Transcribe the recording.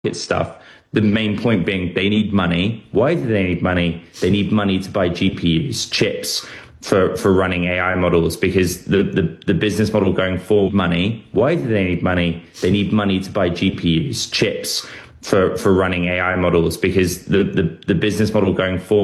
stuff. The main point being they need money. Why do they need money? They need money to buy GPUs, chips for running AI models, because the business model going forward, money. Why do they need money? They need money to buy GPUs, chips for running AI models, because the business model going forward